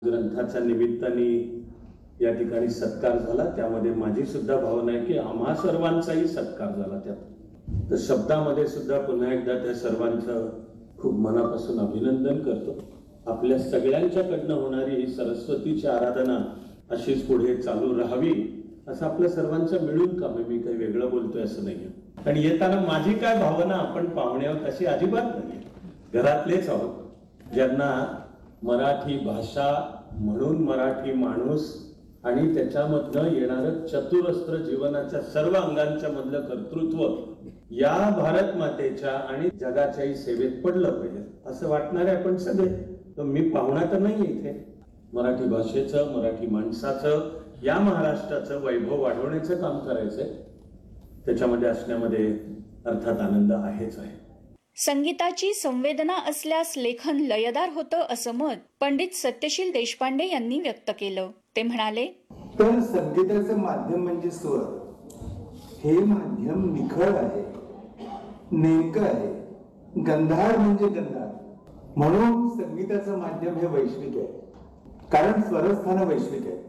ग्रंथाच्या निमित्ताने या ठिकाणी सत्कार झाला, त्यामध्ये माझी सुद्धा भावना आहे की आम्हा सर्वांचाही सत्कार झाला त्यात. तर शब्दामध्ये सुद्धा पुन्हा एकदा त्या सर्वांचं खूप मनापासून अभिनंदन करतो. आपल्या सगळ्यांच्याकडनं होणारी ही सरस्वतीची आराधना अशीच पुढे चालू राहावी असं आपल्या सर्वांचं मिळून काम आहे. मी काही वेगळं बोलतोय असं नाहीये. आणि येताना माझी काय भावना आपण पाहुणे आहोत तशी अजिबात नाहीये. घरातलेच आहोत, ज्यांना मराठी भाषा म्हणून मराठी माणूस आणि त्याच्यामधनं येणारं चतुरस्त्र जीवनाच्या सर्व अंगांच्या मधलं कर्तृत्व या भारत मातेच्या आणि जगाच्याही सेवेत पडलं पाहिजे असं वाटणारे आपण सगळे. तर मी पाहुणा तर नाही इथे. मराठी भाषेचं, मराठी माणसाचं, या महाराष्ट्राचं वैभव वाढवण्याचं काम करायचंय. त्याच्यामध्ये असण्यामध्ये अर्थात आनंद आहेच आहे. संगीताची संवेदना असल्यास लेखन लयदार होतं असं मत पंडित सत्यशील देशपांडे यांनी व्यक्त केलं. ते म्हणाले, तर संगीताचं माध्यम म्हणजे स्वर. हे माध्यम निखळ आहे, नेमकं आहे. गंधार म्हणजे गंधार. म्हणून संगीताचं माध्यम हे वैश्विक आहे, कारण स्वरस्थानं वैश्विक आहेत.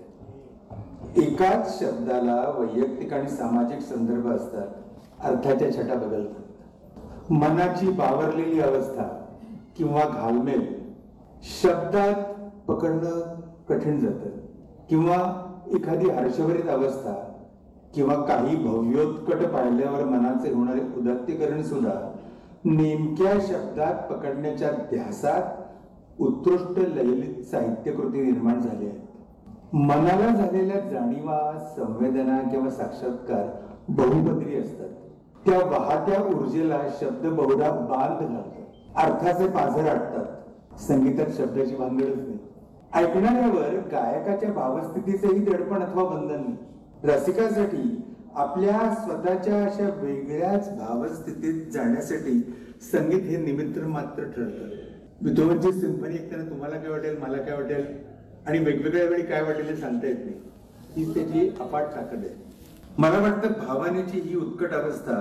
एकाच शब्दाला वैयक्तिक आणि सामाजिक संदर्भ असतात, अर्थाच्या छटा बदलतात. मनाची बावरलेली अवस्था किंवा घालमेल शब्दात पकडणं कठीण जातं, किंवा एखादी हर्षभरित अवस्था किंवा काही भव्योत्कट पाहिल्यावर मनाचे होणारे उदात्तीकरण सुद्धा नेमक्या शब्दात पकडण्याच्या ध्यासात उत्कृष्ट ललित साहित्यकृती निर्माण झाली आहेत. मनाला झालेल्या जाणीवा, संवेदना किंवा साक्षात्कार बहुपदरी असतात. त्या वाहत्या ऊर्जेला शब्द बहुधा बांध घालतात, अर्थाचे पाझर आटतात. संगीतात शब्दाची भानगडच नाही. ऐकणाऱ्यावर गायकाच्या भावस्थितीचेही दडपण अथवा बंधन नाही. रसिकासाठी आपल्या स्वतःच्या अशा वेगळ्याच भावस्थितीत जाण्यासाठी संगीत हे निमित्त मात्र ठरतं. बिथोव्हनची सिम्फनी ऐकताना तुम्हाला काय वाटेल, मला काय वाटेल आणि वेगवेगळ्या वेळी काय वाटेल हे सांगता येत नाही. ही त्याची अफाट ताकद आहे. मला वाटतं भावनेची ही उत्कट अवस्था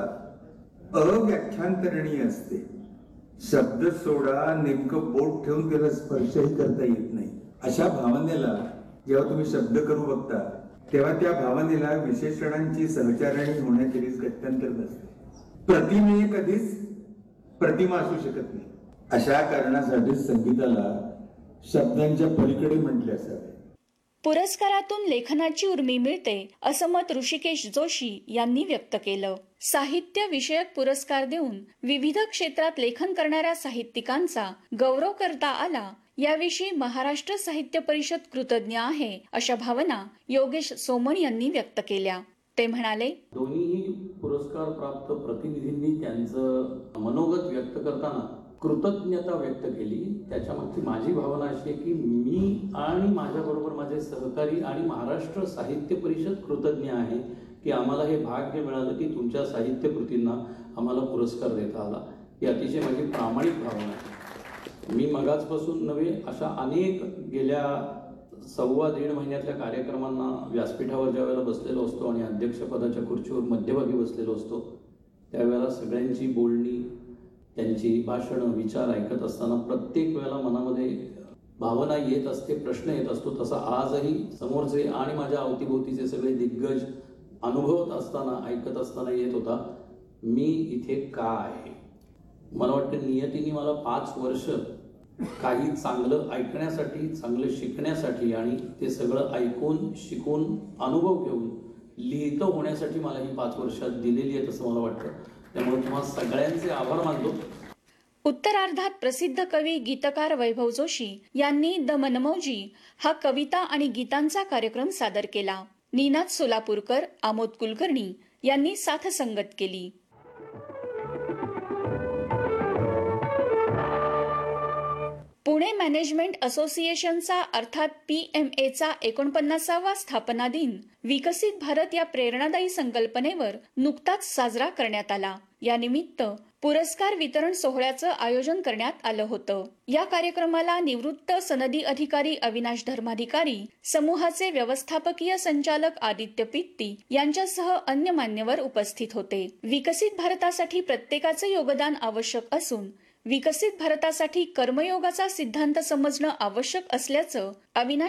अव्याख्यानकरणीय असते. शब्द सोडा, नेमकं बोट ठेवून त्याला स्पर्शही करता येत नाही. अशा भावनेला जेव्हा तुम्ही शब्द करू बघता तेव्हा त्या भावनेला विशेषणांची सहचारणी होण्याची गत्यंतर नसते. प्रतिमे कधीच प्रतिमा असू शकत नाही. अशा कारणासाठी संगीताला शब्दांच्या पलीकडे म्हटले असावे. पुरस्कारातून लेखनाची उर्मी मिळते असं मत ऋषिकेश जोशी यांनी व्यक्त केलं. साहित्य विषयक पुरस्कार देऊन विविध क्षेत्रात लेखन करणाऱ्या साहित्यिकांचा गौरव करता आला याविषयी महाराष्ट्र साहित्य परिषद कृतज्ञ आहे अशा भावना योगेश सोमण यांनी व्यक्त केल्या. ते म्हणाले, दोन्ही पुरस्कार प्राप्त प्रतिनिधींनी त्यांचं मनोगत व्यक्त करताना कृतज्ञता व्यक्त केली. त्याच्यामागची माझी भावना अशी आहे की मी आणि माझ्याबरोबर माझे सहकारी आणि महाराष्ट्र साहित्य परिषद कृतज्ञ आहे की आम्हाला हे भाग्य मिळालं की तुमच्या साहित्य कृतींना आम्हाला पुरस्कार देता आला. ही अतिशय माझी प्रामाणिक भावना आहे. मी मगाचपासून नव्हे अशा अनेक गेल्या 1.25 महिन्यातल्या कार्यक्रमांना व्यासपीठावर ज्या वेळेला बसलेलो असतो आणि अध्यक्षपदाच्या खुर्चीवर मध्यभागी बसलेलो असतो त्यावेळेला सगळ्यांची बोलणी, त्यांची भाषणं, विचार ऐकत असताना प्रत्येक वेळेला मनामध्ये भावना येत असते, प्रश्न येत असतो. तसा आजही समोरचे आणि माझ्या अवतीभोवतीचे सगळे दिग्गज अनुभवत असताना, ऐकत असताना येत होता, मी इथे का आहे. मला वाटतं नियतीने मला 5 वर्ष काही चांगलं ऐकण्यासाठी, चांगलं शिकण्यासाठी आणि ते सगळं ऐकून, शिकून, अनुभव घेऊन लिहितं होण्यासाठी मला ही 5 वर्षात दिलेली आहेत असं मला वाटतं. त्यामुळे तुम्हाला सगळ्यांचे आभार मानतो. उत्तरार्धात प्रसिद्ध कवी गीतकार वैभव जोशी यांनी द मनमौजी हा कविता आणि गीतांचा कार्यक्रम सादर केला. निनाद सोलापूरकर, आमोद कुलकर्णी यांनी साथ संगत केली. पुणे मॅनेजमेंट असोसिएशनचा अर्थात PMAचा 49वा स्थापना दिन विकसित भारत या प्रेरणादायी संकल्पनेवर नुकताच साजरा करण्यात आला. या निमित्त पुरस्कार वितरण सोहळ्याचं आयोजन करण्यात आलं होतं. या कार्यक्रमाला निवृत्त सनदी अधिकारी अविनाश धर्माधिकारी, समूहाचे व्यवस्थापकीय संचालक आदित्य पित्ती यांच्यासह अन्य मान्यवर उपस्थित होते. विकसित भारतासाठी प्रत्येकाचं योगदान आवश्यक असून विकसित भारतासाठी कर्मयोगाचा सिद्धांत समजणं आवश्यक असल्याचं अविनाश